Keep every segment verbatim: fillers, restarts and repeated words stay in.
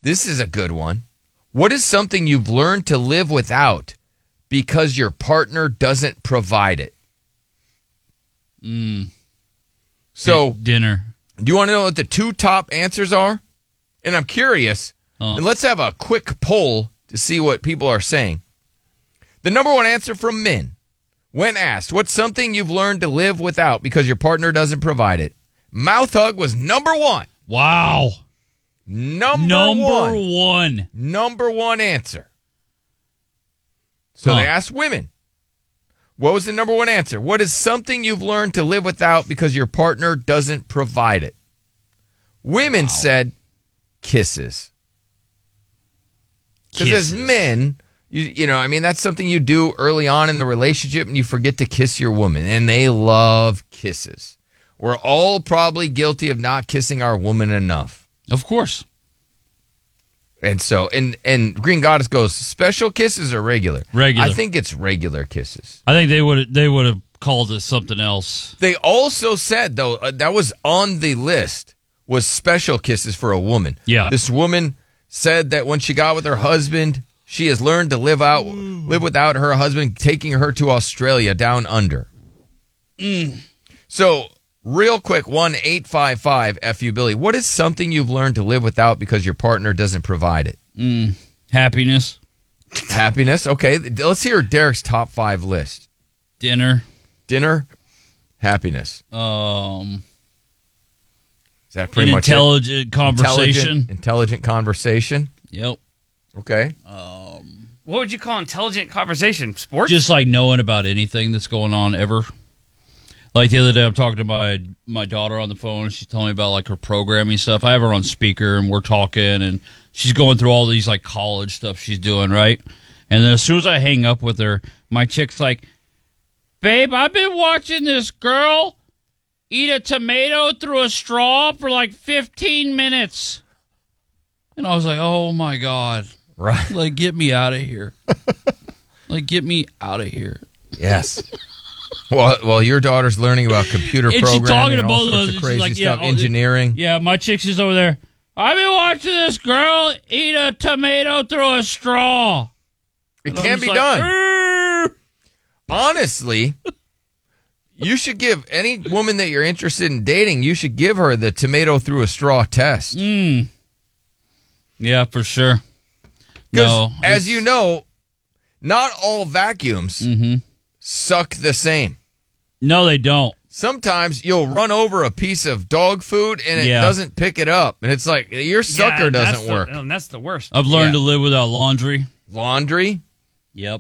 This is a good one. What is something you've learned to live without because your partner doesn't provide it? Mm. So, dinner. Do you want to know what the two top answers are? And I'm curious. Oh. And let's have a quick poll to see what people are saying. The number one answer from men, when asked, what's something you've learned to live without because your partner doesn't provide it? Mouth hug was number one. Wow. Number, number one. one. Number one answer. So huh. they asked women. What was the number one answer? What is something you've learned to live without because your partner doesn't provide it? Women wow. said kisses. Because as men, you, you know, I mean, that's something you do early on in the relationship and you forget to kiss your woman. And they love kisses. We're all probably guilty of not kissing our woman enough. Of course. And so, and, and Green Goddess goes, special kisses or regular? Regular. I think it's regular kisses. I think they would they would have called it something else. They also said, though, uh, that was on the list, was special kisses for a woman. Yeah. This woman said that when she got with her husband, she has learned to live out, live without her husband taking her to Australia down under. Mm. So, real quick, one eight five five F U Billy. What is something you've learned to live without because your partner doesn't provide it? Mm. Happiness. Happiness. Okay, let's hear Derek's top five list. Dinner. Dinner. Happiness. Um. Is that pretty much intelligent it? conversation? Intelligent, intelligent conversation. Yep. Okay. Um. What would you call intelligent conversation? Sports? Just like knowing about anything that's going on ever. Like the other day, I'm talking to my my daughter on the phone, and she's telling me about like her programming stuff. I have her on speaker, and we're talking, and she's going through all these like college stuff she's doing, right? And then as soon as I hang up with her, my chick's like, "Babe, I've been watching this girl eat a tomato through a straw for like fifteen minutes," and I was like, "Oh my god, right? Like, get me out of here! Like, get me out of here!" Yes. Well, well, your daughter's learning about computer and programming she's talking and to all both of sorts us. of crazy like, stuff, yeah, engineering. Yeah, my chick's just over there. I've been watching this girl eat a tomato through a straw. It And can I'm be just done. like, "Arr!" Honestly, you should give any woman that you're interested in dating, you should give her the tomato through a straw test. Mm. Yeah, for sure. Because, No, as you know, not all vacuums mm-hmm. suck the same. No, they don't. Sometimes you'll run over a piece of dog food and it Yeah. doesn't pick it up. And it's like, your sucker Yeah, that's doesn't the- work. And that's the worst. I've learned Yeah. to live without laundry. Laundry. Yep.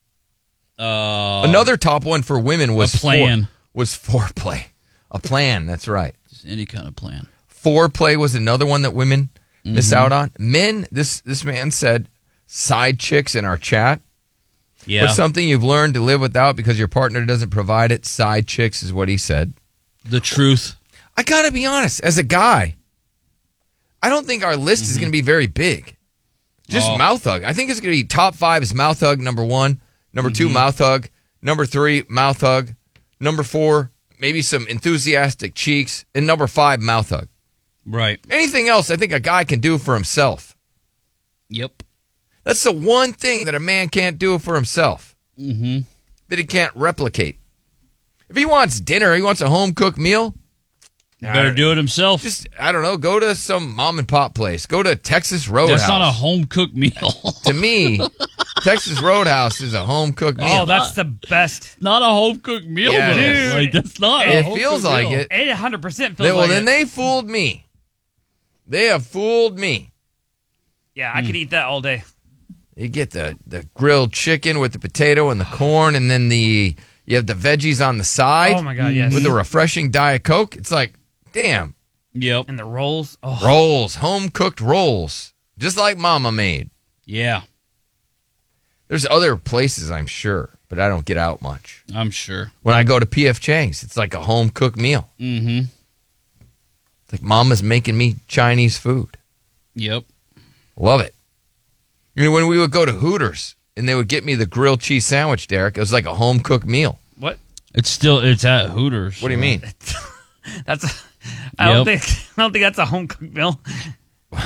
Uh, Another top one for women was a plan. fore- was foreplay. A plan, that's right. Just any kind of plan. Foreplay was another one that women Mm-hmm. miss out on. Men, this this man said, side chicks in our chat. Yeah. What's something you've learned to live without because your partner doesn't provide it? Side chicks is what he said. The truth. I got to be honest, as a guy, I don't think our list Mm-hmm. is going to be very big. Just Oh. mouth hug. I think it's going to be top five is mouth hug, number one. Number two, Mm-hmm. mouth hug. Number three, mouth hug. Number four, maybe some enthusiastic cheeks. And number five, mouth hug. Right. Anything else I think a guy can do for himself. Yep. That's the one thing that a man can't do for himself. Mm-hmm. That he can't replicate. If he wants dinner, he wants a home-cooked meal. Better do it himself. Just, I don't know, go to some mom and pop place. Go to Texas Roadhouse. That's not a home cooked meal. To me, Texas Roadhouse is a home cooked meal. Oh, that's the best. Not a home cooked meal, Yeah, though. it is. Like, that's not a It home feels cooked like meal. it. It one hundred percent feels They- well, like then it. they fooled me. They have fooled me. Yeah, I could eat that all day. You get the, the grilled chicken with the potato and the corn, and then the you have the veggies on the side. Oh, my God, yes. With the refreshing Diet Coke. It's like, damn. Yep. And the rolls. Oh. Rolls, home cooked rolls, just like Mama made. Yeah, There's other places, I'm sure, but I don't get out much. I'm sure. When I go to P F Chang's, it's like a home cooked meal. Mm-hmm. It's like Mama's making me Chinese food. Yep. Love it. You know, when we would go to Hooters and they would get me the grilled cheese sandwich, Derek, it was like a home cooked meal. What? It's still it's at Hooters. What do you mean? That's. A, I don't Yep. think. I don't think that's a home cooked meal. Yep.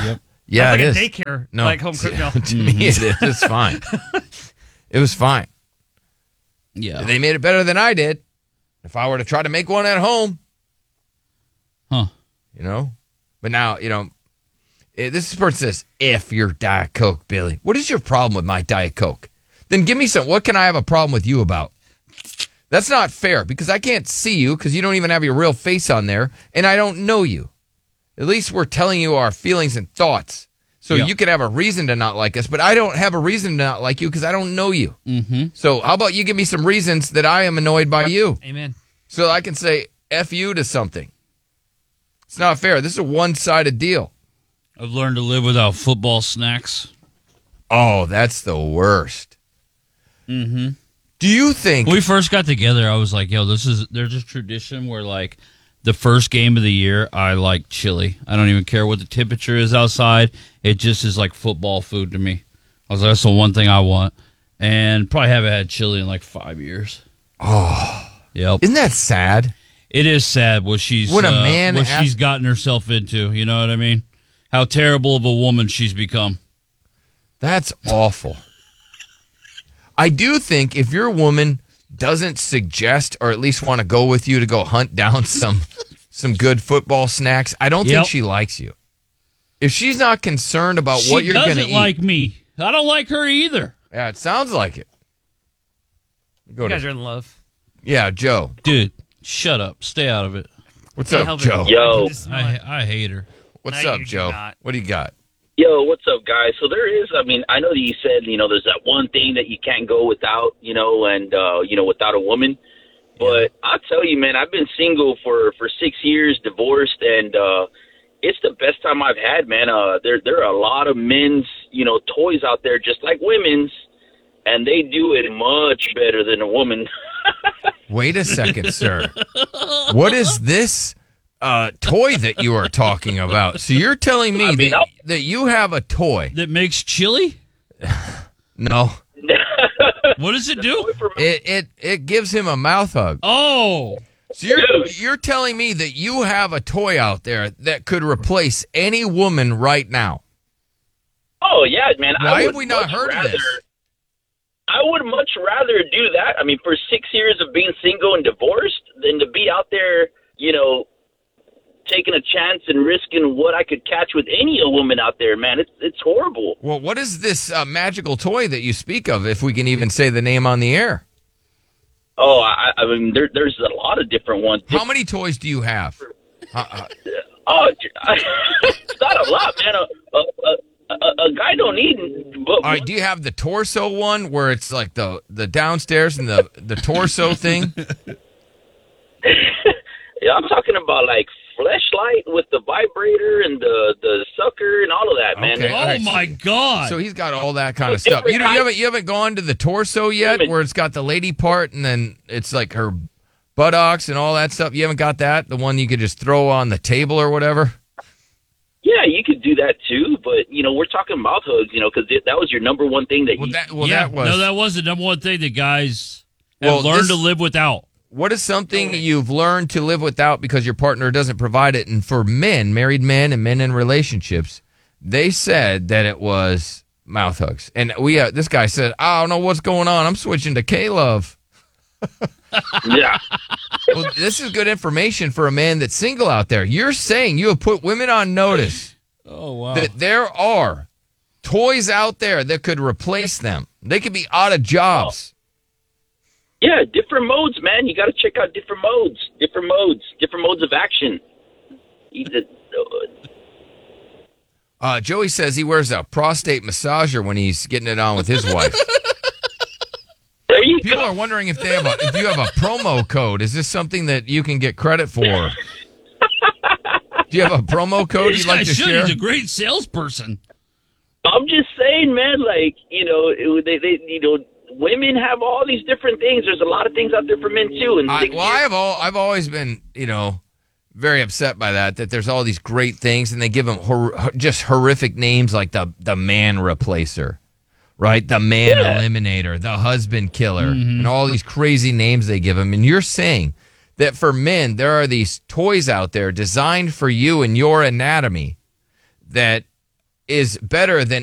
Yeah, That's it like is. a daycare, No, like home cooked meal. to me it is. It's fine. It was fine. Yeah. They made it better than I did. If I were to try to make one at home, Huh. you know. But now, you know, eh, this person says, if you're Diet Coke, Billy, what is your problem with my Diet Coke? Then give me some. What can I have a problem with you about? That's not fair because I can't see you because you don't even have your real face on there and I don't know you. At least we're telling you our feelings and thoughts. So Yeah. you could have a reason to not like us, but I don't have a reason to not like you because I don't know you. Mm-hmm. So how about you give me some reasons that I am annoyed by you Amen. so I can say F you to something. It's not fair. This is a one-sided deal. I've learned to live without football snacks. Oh, that's the worst. Mm-hmm. Do you think... When we first got together, I was like, yo, this is, there's a tradition where, like, the first game of the year, I like chili. I don't even care what the temperature is outside. It just is like football food to me. I was like, that's the one thing I want. And probably haven't had chili in like five years. Oh, Yep. isn't that sad? It is sad what she's When a uh, man what asks- she's gotten herself into. You know what I mean? How terrible of a woman she's become. That's awful. I do think if your woman doesn't suggest or at least want to go with you to go hunt down some some good football snacks, I don't Yep. think she likes you. If she's not concerned about She what you're going to doesn't eat, like me. I don't like her either. yeah, it sounds like it. Go You to, guys are in love. yeah, Joe. Dude, shut up. Stay out of it. What's Can't up, help it. Joe? Yo. You just smell I it. I hate her. What's No, up, you do Joe? not. What do you got? Yo, what's up, guys? So there is, I mean, I know that you said, you know, there's that one thing that you can't go without, you know, and, uh, you know, without a woman. But I'll tell you, man, I've been single for, for six years, divorced, and uh, it's the best time I've had, man. Uh, there, there are a lot of men's, you know, toys out there just like women's, and they do it much better than a woman. Wait a second, sir. What is this uh, toy that you are talking about? So you're telling me I mean, that, I'll- that you have a toy? That makes chili? No. What does it do? It it it gives him a mouth hug. Oh. So you're Dude. you're telling me that you have a toy out there that could replace any woman right now. Oh, yeah, man. I Why would have we not much heard of rather, this? I would much rather do that. I mean, for six years of being single and divorced than to be out there, you know, taking a chance and risking what I could catch with any woman out there, man. It's it's horrible. Well, what is this uh, magical toy that you speak of, if we can even say the name on the air? Oh, I, I mean, there, there's a lot of different ones. How many toys do you have? Uh, uh, Oh, it's not a lot, man. A, a, a, a guy don't need. But all right, do you have the torso one where it's like the, the downstairs and the, the torso thing? yeah, I'm talking about like Fleshlight with the vibrator and the, the sucker and all of that, man. Okay. Oh All right, so- my God. So he's got all that kind of stuff. You, know, you haven't you haven't gone to the torso yet, where it's got the lady part and then it's like her buttocks and all that stuff. You haven't got that, the one you could just throw on the table or whatever. Yeah, you could do that too, but you know, we're talking mouth hugs, you know, because that was your number one thing that Well, you. that well yeah, that was. no, that was the number one thing that guys have Well, learned this- to live without. What is something you've learned to live without because your partner doesn't provide it? And for men, married men and men in relationships, they said that it was mouth hugs. And we uh, this guy said, I don't know what's going on. I'm switching to K-Love. yeah, Well, this is good information for a man that's single out there. You're saying you have put women on notice Oh, wow. that there are toys out there that could replace them. They could be out of jobs. yeah, different modes, man. You got to check out different modes, different modes, different modes of action. Either, Uh, Joey says he wears a prostate massager when he's getting it on with his wife. there you People go. are wondering if they have a if you have a promo code. Is this something that you can get credit for? Do you have a promo code This you'd guy like to should. share? He's a great salesperson. I'm just saying, man. Like you know, it, they, they, you know, women have all these different things. There's a lot of things out there for men too. And I, six well, I have all I've always been you know very upset by that. That there's all these great things and they give them hor- just horrific names like the the man replacer, right? The man Yeah. eliminator, the husband killer, and all these crazy names they give them. And you're saying that for men there are these toys out there designed for you and your anatomy that is better than